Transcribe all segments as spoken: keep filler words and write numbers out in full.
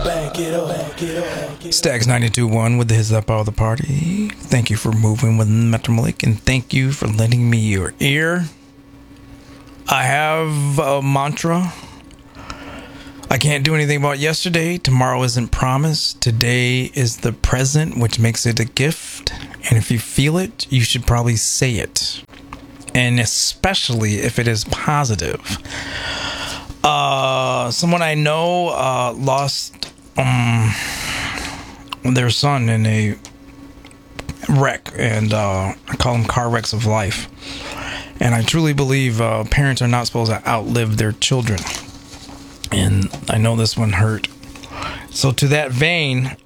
back it up, back it up. Stax ninety-two point one with the His Up All the Party. Thank you for moving with Metro Malik, and thank you for lending me your ear. I have a mantra. I can't do anything about yesterday. Tomorrow isn't promised. Today is the present, which makes it a gift. And if you feel it, you should probably say it. And especially if it is positive. Uh, someone I know uh, lost um, their son in a wreck. And uh, I call them car wrecks of life. And I truly believe uh, parents are not supposed to outlive their children. And I know this one hurt. So to that vein,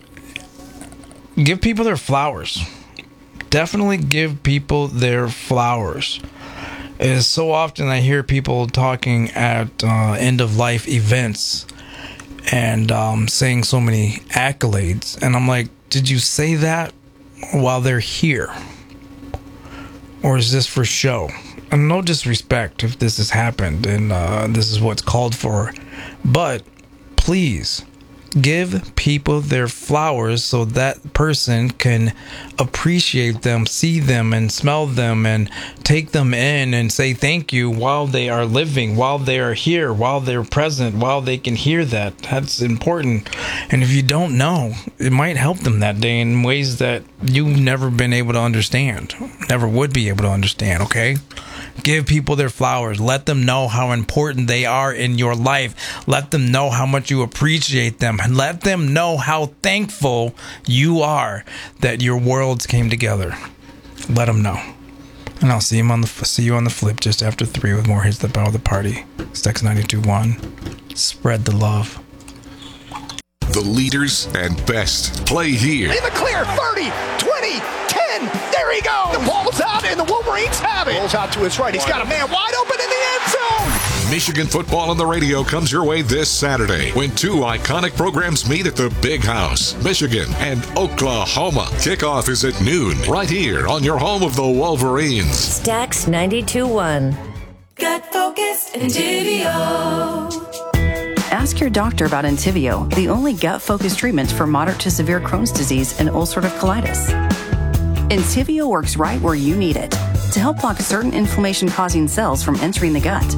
give people their flowers. Definitely give people their flowers. It is so often I hear people talking at uh, end-of-life events and um, saying so many accolades. And I'm like, did you say that while they're here? Or is this for show? And no disrespect if this has happened and uh, this is what's called for. But please give people their flowers so that person can appreciate them, see them, and smell them, and take them in and say thank you while they are living, while they are here, while they're present, while they can hear that. That's important. And if you don't know, it might help them that day in ways that you've never been able to understand, never would be able to understand, okay? Give people their flowers. Let them know how important they are in your life. Let them know how much you appreciate them. And let them know how thankful you are that your worlds came together. Let them know. And I'll see, him on the, see you on the flip just after three with more Hits That Power the Party. Stax ninety-two point one. Spread the love. The leaders and best play here. In the clear, thirty, twenty, ten. There he goes. The ball's out, and the Wolverines have it. Ball's out to his right. He's got a man wide open in the end zone. Michigan football on the radio comes your way this Saturday when two iconic programs meet at the Big House. Michigan and Oklahoma. Kickoff is at noon right here on your home of the Wolverines. Stax ninety-two point one. Gut focused and Entivio. Ask your doctor about Entivio, the only gut-focused treatment for moderate to severe Crohn's disease and ulcerative colitis. Entivio works right where you need it to help block certain inflammation-causing cells from entering the gut.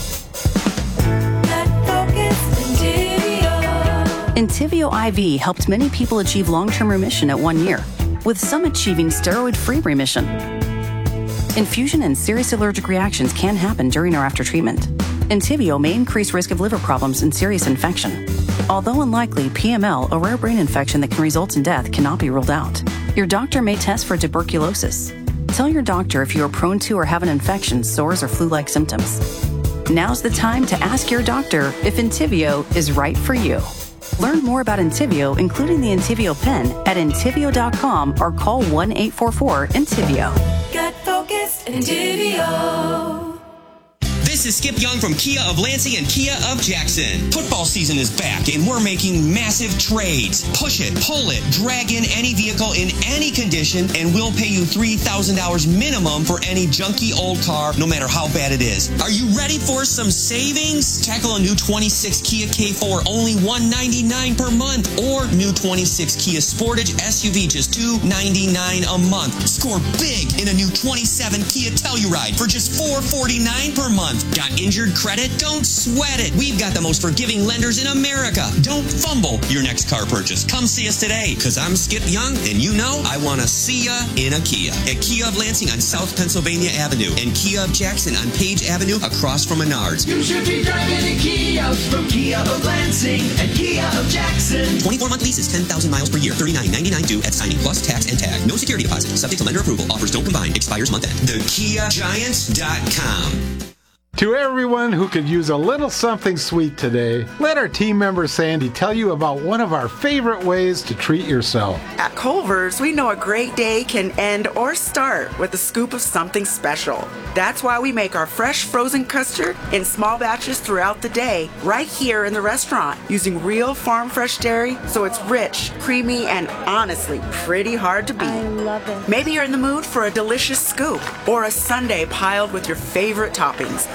Entivio I V helped many people achieve long-term remission at one year, with some achieving steroid-free remission. Infusion and serious allergic reactions can happen during or after treatment. Entivio may increase risk of liver problems and serious infection. Although unlikely, P M L, a rare brain infection that can result in death, cannot be ruled out. Your doctor may test for tuberculosis. Tell your doctor if you are prone to or have an infection, sores, or flu-like symptoms. Now's the time to ask your doctor if Entivio is right for you. Learn more about Entivio, including the Entivio pen, at entivio dot com or call one eight four four Entivio. Gut focused and Entivio. This is Skip Young from Kia of Lansing and Kia of Jackson. Football season is back and we're making massive trades. Push it, pull it, drag in any vehicle in any condition and we'll pay you three thousand dollars minimum for any junky old car, no matter how bad it is. Are you ready for some savings? Tackle a new twenty-six Kia K four, only one hundred ninety-nine dollars per month, or new twenty-six Kia Sportage S U V, just two hundred ninety-nine dollars a month. Score big in a new twenty-seven Kia Telluride for just four hundred forty-nine dollars per month. Got injured credit? Don't sweat it. We've got the most forgiving lenders in America. Don't fumble your next car purchase. Come see us today, because I'm Skip Young, and you know I want to see ya in a Kia. At Kia of Lansing on South Pennsylvania Avenue and Kia of Jackson on Page Avenue across from Menards. You should be driving a Kia from Kia of Lansing and Kia of Jackson. twenty-four month leases, ten thousand miles per year, thirty-nine ninety-nine due at signing, plus tax and tag. No security deposit. Subject to lender approval. Offers don't combine. Expires month end. the kia giants dot com. To everyone who could use a little something sweet today, let our team member Sandy tell you about one of our favorite ways to treat yourself. At Culver's, we know a great day can end or start with a scoop of something special. That's why we make our fresh frozen custard in small batches throughout the day, right here in the restaurant, using real farm fresh dairy, so it's rich, creamy, and honestly pretty hard to beat. I love it. Maybe you're in the mood for a delicious scoop or a sundae piled with your favorite toppings.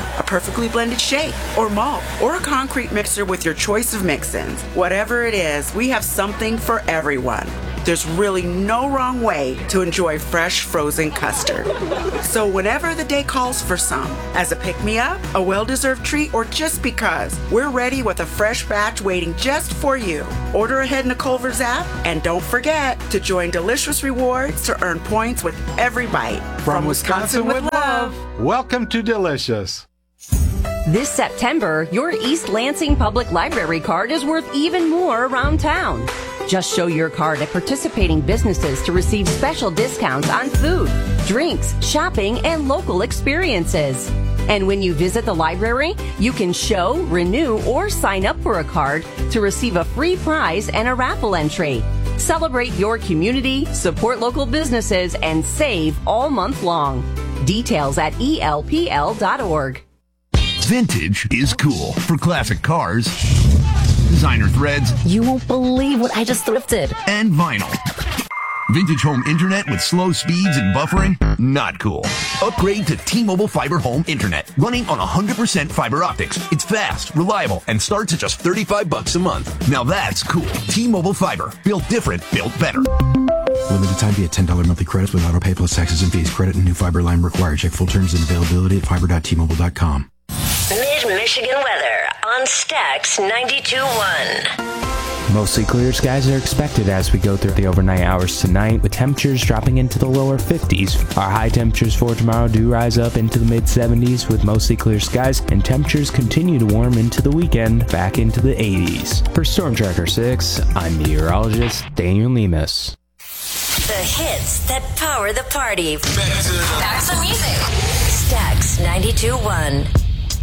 a perfectly blended shake, or malt, or a concrete mixer with your choice of mix-ins. Whatever it is, we have something for everyone. There's really no wrong way to enjoy fresh frozen custard. So whenever the day calls for some, as a pick-me-up, a well-deserved treat, or just because, we're ready with a fresh batch waiting just for you. Order ahead in the Culver's app, and don't forget to join Delicious Rewards to earn points with every bite. From, From Wisconsin, Wisconsin with love. Welcome to Delicious. This September, your East Lansing Public Library card is worth even more around town. Just show your card at participating businesses to receive special discounts on food, drinks, shopping, and local experiences. And when you visit the library, you can show, renew, or sign up for a card to receive a free prize and a raffle entry. Celebrate your community, support local businesses, and save all month long. Details at E L P L dot org. Vintage is cool for classic cars, designer threads. You won't believe what I just thrifted. And vinyl. Vintage home internet with slow speeds and buffering? Not cool. Upgrade to T-Mobile Fiber Home Internet, running on one hundred percent fiber optics. It's fast, reliable, and starts at just thirty-five bucks a month. Now that's cool. T-Mobile Fiber. Built different, built better. Limited time via ten dollars monthly credits with auto pay plus taxes and fees. Credit and new fiber line required. Check full terms and availability at fiber dot t mobile dot com. Mid-Michigan weather on Stax ninety-two point one. Mostly clear skies are expected as we go through the overnight hours tonight, with temperatures dropping into the lower fifties. Our high temperatures for tomorrow do rise up into the mid seventies with mostly clear skies, and temperatures continue to warm into the weekend, back into the eighties. For Storm Tracker six, I'm meteorologist Daniel Lemus. The hits that power the party. Back to the music. Stax ninety-two point one.